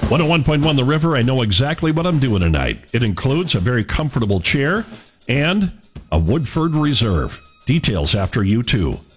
101.1 The River, I know exactly what I'm doing tonight. It includes a very comfortable chair and a Woodford Reserve. Details after U2.